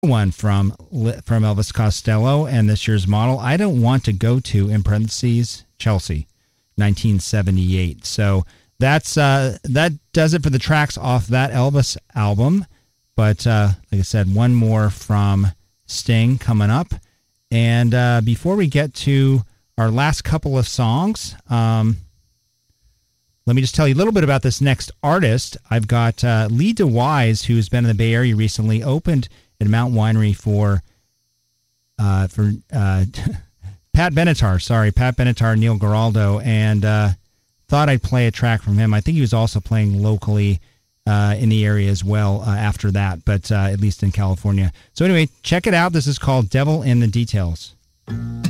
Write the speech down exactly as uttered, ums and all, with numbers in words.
one from from Elvis Costello and this year's model, I Don't Want to Go To, in parentheses, Chelsea, nineteen seventy-eight. So that's uh, that does it for the tracks off that Elvis album. But uh, like I said, one more from Sting coming up. And uh, before we get to our last couple of songs, um, let me just tell you a little bit about this next artist. I've got uh, Lee DeWise, who's been in the Bay Area recently, opened at Mount Winery for uh, for uh, Pat Benatar. Sorry, Pat Benatar, Neil Giraldo, and uh, thought I'd play a track from him. I think he was also playing locally uh, in the area as well uh, after that, but uh, at least in California. So anyway, check it out. This is called Devil in the Details.